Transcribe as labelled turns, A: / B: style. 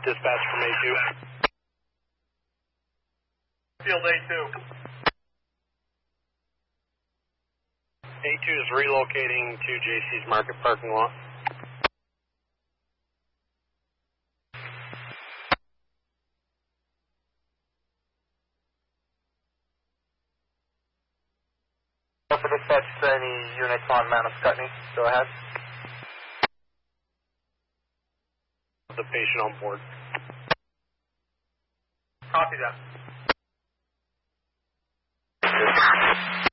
A: Dispatch from A2.
B: Field A2.
A: A2 is relocating to JC's Market parking lot.
B: For dispatch to any units on Mount Scottney, go ahead.
A: The patient on board.
B: Copy that.